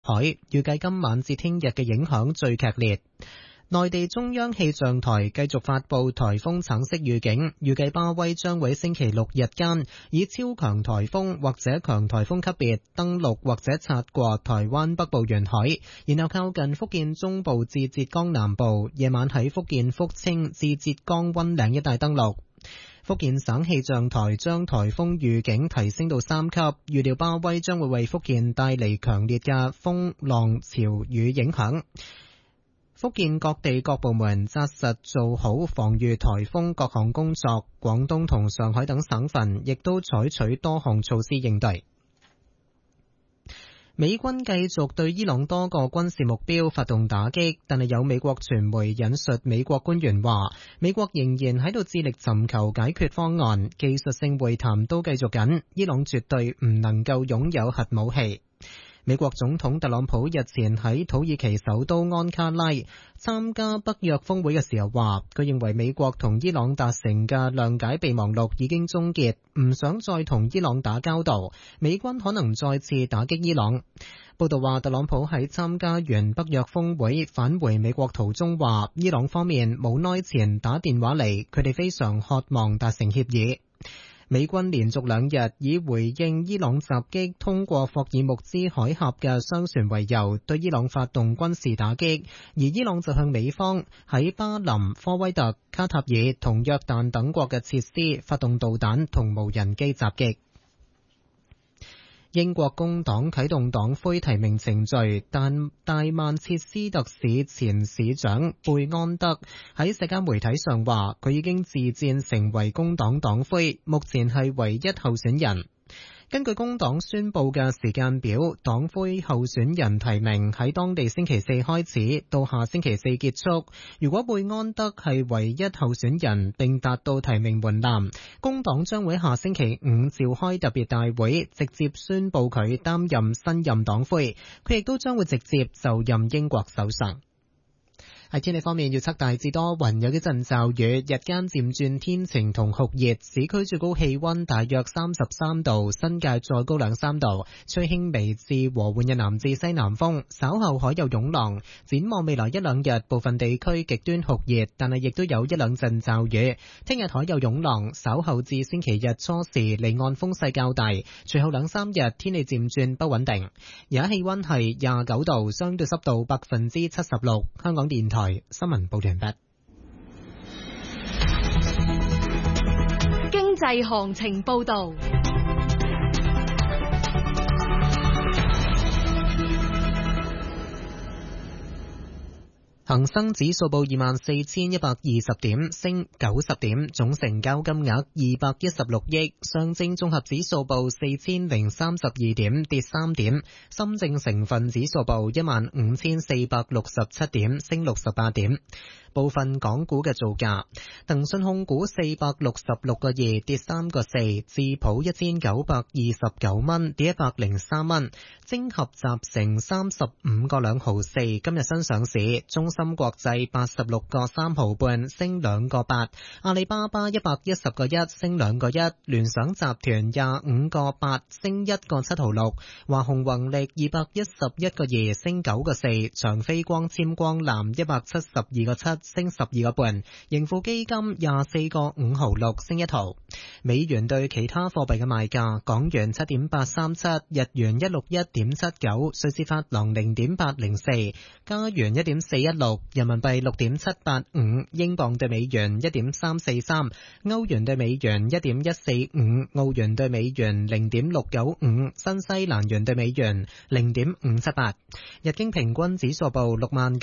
海，預計今晚至聽日嘅影響最劇烈。內地中央氣象台繼續發布颱風橙色預警，預計巴威將會星期六日間以超強颱風或者強颱風級別登陸或者擦過台灣北部沿海，然後靠近福建中部至浙江南部，夜晚喺福建福清至浙江溫嶺一帶登陸。福建省氣象台將颱風預警提升到3級，預料巴威將會為福建帶嚟強烈嘅風浪潮雨影響。福建各地各部門紮實做好防禦颱風各項工作，廣東同上海等省份亦都採取多項措施應對。美軍繼續對伊朗多個軍事目標發動打擊，但係有美國傳媒引述美國官員話，美國仍然喺度致力尋求解決方案，技術性會談都繼續緊，伊朗絕對唔能夠擁有核武器。美國總統特朗普日前喺土耳其首都安卡拉參加北約峰會嘅時候話，佢認為美國同伊朗達成嘅諒解備忘錄已經終結，唔想再同伊朗打交道，美軍可能再次打擊伊朗。報道話，特朗普喺參加完北約峰會返回美國途中話，伊朗方面冇耐前打電話嚟，佢哋非常渴望達成協議。美軍連續2日以回應伊朗襲擊通過霍爾木茲海峽嘅商船為由，對伊朗發動軍事打擊，而伊朗就向美方喺巴林、科威特、卡塔爾同約旦等國嘅設施發動導彈同無人機襲擊。英國工黨啟動黨魁提名程序，但大曼徹斯特市前市長貝安德喺社交媒體上話，佢已經自薦成為工黨黨魁，目前係唯一候選人。根據工黨宣佈嘅時間表，黨魁候選人提名喺當地星期四開始，到下星期四結束。如果貝安德係唯一候選人並達到提名門檻，工黨將會下星期5召開特別大會，直接宣佈佢擔任新任黨魁。佢亦都將會直接就任英國首相。喺天氣方面，預測大致多雲，有幾陣驟雨，日間漸轉天晴同酷熱，市區最高氣溫大約33度，新界再高2-3度，吹輕微至和緩嘅南至西南風，稍後海有湧浪。展望未來1-2日，部分地區極端酷熱，但係亦都有1-2陣驟雨。聽日海有湧浪，稍後至星期日初時離岸風勢較大，隨後2-3日天氣漸轉不穩定。而家氣溫係29度，相對濕度76%。香港電台新聞報道完畢。 經濟行情報道。 恒生指數報24,120點，升90點，總成交金額216億。上證綜合指數報4,032點，跌3點。深證成分指數報15,467點，升68點。部分港股嘅造價：騰訊控股466個2，跌3個4；智普1929蚊，跌103蚊；精合集成35個2毫4，今日新上市；中芯國際86個3毫半，升2個8；阿里巴巴110個1，升2個1；聯想集團25個8，升1個7毫6；華虹宏力211個2，升9個4；長飛光纖光纜172個7，升12個半，盈富基金24個5毫6，升1毫。美元對其他貨幣嘅賣價：港元7.837，日元161.79，瑞士法郎0.804，加元1.416，人民幣6.785，英鎊對美元1.343，歐元對美元1.145，澳元對美元0.695，新西蘭元對美元0.578。日經平均指數報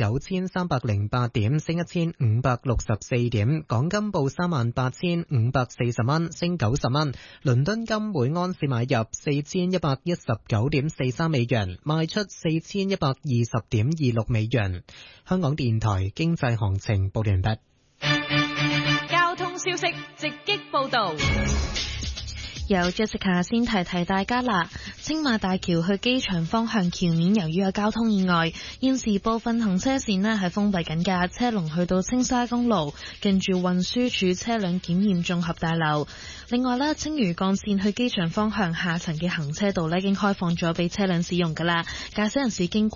69,308點，升1,564點。港金報38,540蚊，升90蚊。倫敦金每安士買入4,119.43美元，賣出4,120.26美元。香港電台經濟行情報完畢。 交通消息直擊報道。 由 Jessica 先提大家啦，青馬大橋去機場方向橋面由於有交通意外，現時部分行車線呢係封閉緊㗎，車龍去到青沙公路近住運輸署車輛檢驗綜合大樓。另外呢，青嶼幹線去機場方向下層嘅行車道呢已經開放咗俾車輛使用㗎啦，駕駛人士經過